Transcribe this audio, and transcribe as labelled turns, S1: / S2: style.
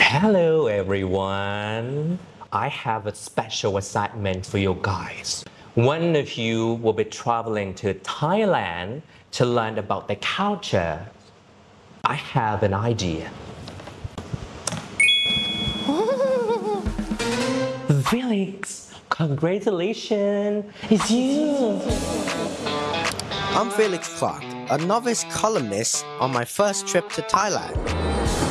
S1: Hello everyone. I have a special assignment for you guys. One of you will be traveling to Thailand to learn about the culture. I have an idea. Felix, congratulations! It's you!
S2: I'm Felix Clark, a novice columnist on my first trip to Thailand.